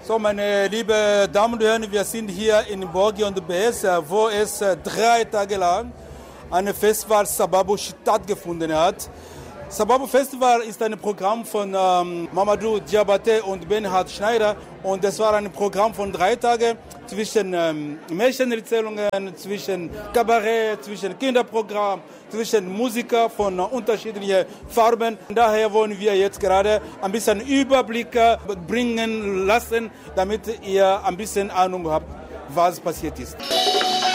So, meine lieben Damen und Herren, wir sind hier in Bogi und BS, wo es 3 Tage lang ein Festival Sababu stattgefunden hat. Sababu Festival ist ein Programm von Mamadou Diabaté und Bernhard Schneider und das war ein Programm von 3 Tagen zwischen Märchenerzählungen, zwischen Kabarett, zwischen Kinderprogramm, zwischen Musiker von unterschiedlichen Farben. Daher wollen wir jetzt gerade ein bisschen Überblick bringen lassen, damit ihr ein bisschen Ahnung habt, was passiert ist.